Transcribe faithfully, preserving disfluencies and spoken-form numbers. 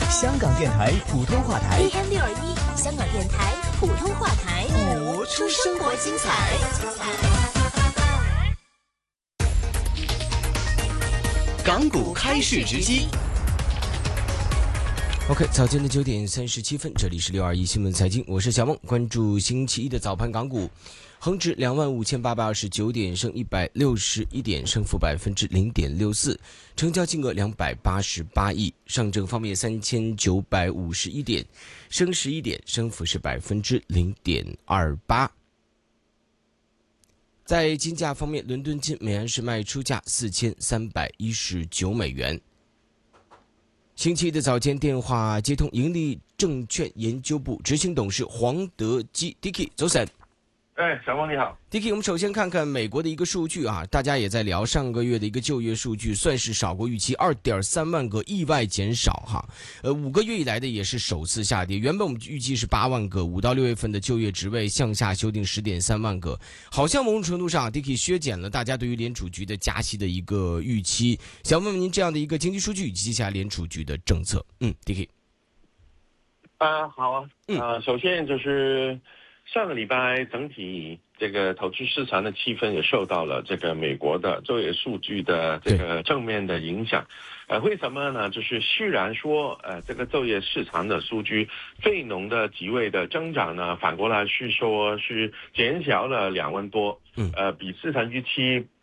香港电台普通话台 A M 六二一，香港电台普通话台， 播出生活精彩。港股开市直击。 OK， 早间的九点三十七分，这里是六二一新闻财经，我是小梦，关注星期一的早盘港股，恒指两万五千八百二十九点，升一百六十一点，升幅百分之零点六四，成交金额两百八十八亿。上证方面三千九百五十一点，升十一点，升幅是百分之零点二八。在金价方面，伦敦金每安士卖出价四千三百一十九美元。星期一的早间电话接通盈利证券研究部执行董事黄德基 Dicky， 早晨。 哎，小王你好 Dicky， 我们首先看看美国的一个数据啊，大家也在聊上个月的一个就业数据，算是少过预期 二点三万个，意外减少哈。呃，五个月以来的也是首次下跌，原本我们预计是八万个，五到六月份的就业职位向下修订 十点三万个，好像某种程度上 Dicky 削减了大家对于联储局的加息的一个预期。想问问您这样的一个经济数据以及接下来联储局的政策。嗯 ，Dicky。 啊、呃，好啊， 嗯呃，首先就是上个礼拜整体这个投资市场的气氛也受到了这个美国的就业数据的这个正面的影响。呃，为什么呢？就是虽然说呃这个就业市场的数据非农的职位的增长呢，反过来是说是减小了两万多， 嗯， 呃，比市场预期